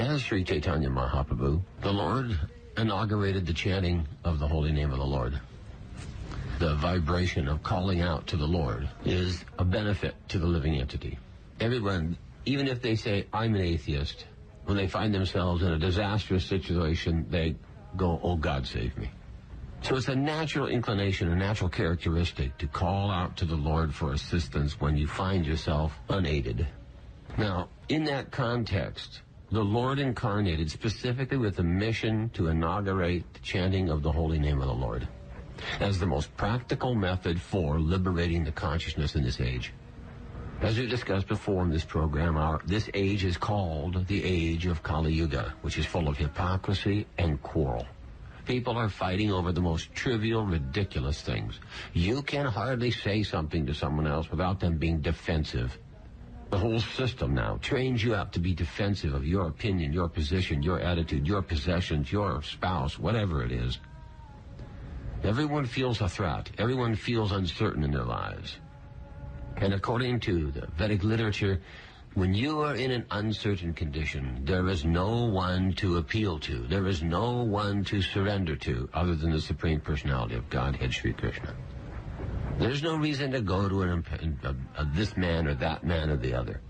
As Sri Chaitanya Mahaprabhu, the Lord inaugurated the chanting of the holy name of the Lord. The vibration of calling out to the Lord is a benefit to the living entity. Everyone, even if they say, I'm an atheist, when they find themselves in a disastrous situation, they go, oh, God save me. So it's a natural inclination, a natural characteristic to call out to the Lord for assistance when you find yourself unaided. Now, in that context, the Lord incarnated specifically with a mission to inaugurate the chanting of the holy name of the Lord as the most practical method for liberating the consciousness in this age. As we discussed before in this program, this age is called the age of Kali Yuga, which is full of hypocrisy and quarrel. People are fighting over the most trivial, ridiculous things. You can hardly say something to someone else without them being defensive. The whole system now trains you up to be defensive of your opinion, your position, your attitude, your possessions, your spouse, whatever it is. Everyone feels a threat. Everyone feels uncertain in their lives. And according to the Vedic literature, when you are in an uncertain condition, there is no one to appeal to. There is no one to surrender to other than the Supreme Personality of Godhead, Sri Krishna. There's no reason to go to this man or that man or the other.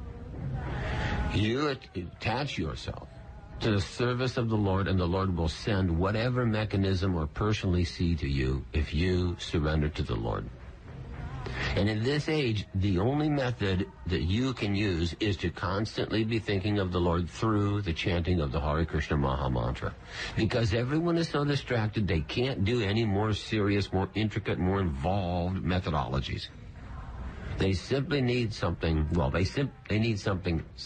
You attach yourself to the service of the Lord, and the Lord will send whatever mechanism or personally see to you if you surrender to the Lord. And in this age, the only method that you can use is to constantly be thinking of the Lord through the chanting of the Hare Krishna Maha Mantra. Because everyone is so distracted, they can't do any more serious, more intricate, more involved methodologies. They simply need something, they need something